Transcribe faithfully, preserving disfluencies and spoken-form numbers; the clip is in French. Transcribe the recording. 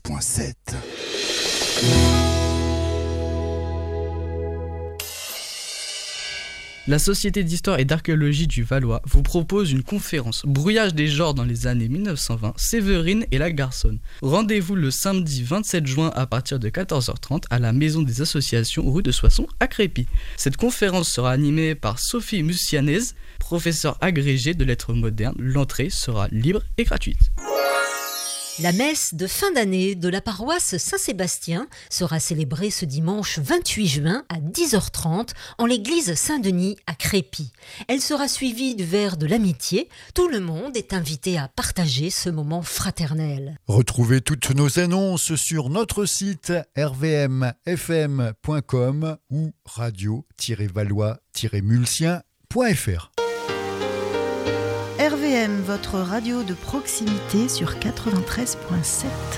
point sept. La Société d'histoire et d'archéologie du Valois vous propose une conférence Brouillage des genres dans les années mille neuf cent vingt, Séverine et la Garçonne. Rendez-vous le samedi vingt-sept juin à partir de quatorze heures trente à la Maison des Associations rue de Soissons à Crépy. Cette conférence sera animée par Sophie Mucianez, professeure agrégée de lettres modernes. L'entrée sera libre et gratuite. La messe de fin d'année de la paroisse Saint-Sébastien sera célébrée ce dimanche vingt-huit juin à dix heures trente en l'église Saint-Denis à Crépy. Elle sera suivie du verre de l'amitié. Tout le monde est invité à partager ce moment fraternel. Retrouvez toutes nos annonces sur notre site r v m f m point com ou radio tiret valois tiret mulsien point f r. R V M, votre radio de proximité sur quatre-vingt-treize virgule sept.